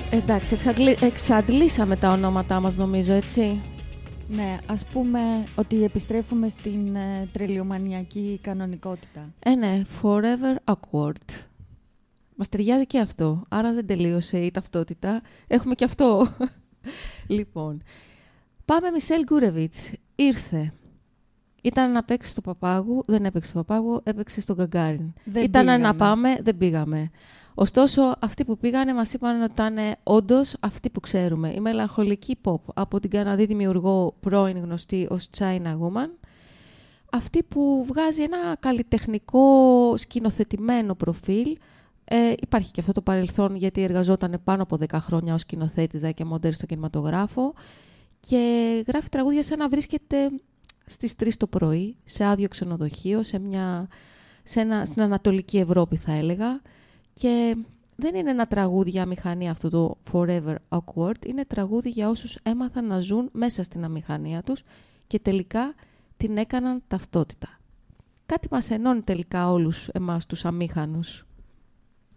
Εντάξει, εξαντλήσαμε τα ονόματά μας νομίζω, έτσι. Ναι, ας πούμε ότι επιστρέφουμε στην τρελιομανιακή κανονικότητα. Ναι, forever awkward. Μας ταιριάζει και αυτό, άρα δεν τελείωσε η ταυτότητα. Έχουμε και αυτό. Λοιπόν, πάμε Μισελ Γκούρεβιτς. Ήρθε. Ήταν να παίξει στο Παπάγου, δεν έπαιξε στο Παπάγου, έπαιξε στο Γκαγκάριν. Ήταν να πάμε, δεν πήγαμε. Ωστόσο, αυτοί που πήγανε μας είπαν ότι ήταν όντως αυτοί που ξέρουμε. Η μελαγχολική pop από την Καναδή δημιουργό πρώην γνωστή ως China Woman. Αυτή που βγάζει ένα καλλιτεχνικό σκηνοθετημένο προφίλ. Υπάρχει και αυτό το παρελθόν γιατί εργαζόταν πάνω από 10 χρόνια ως σκηνοθέτηδα και μοντέρ στο κινηματογράφο και γράφει τραγούδια σαν να βρίσκεται στις 3 το πρωί σε άδειο ξενοδοχείο, στην Ανατολική Ευρώπη θα έλεγα, και δεν είναι ένα τραγούδι για αμηχανία αυτό το Forever Awkward, είναι τραγούδι για όσους έμαθαν να ζουν μέσα στην αμηχανία τους και τελικά την έκαναν ταυτότητα. Κάτι μας ενώνει τελικά όλους εμάς τους αμήχανους.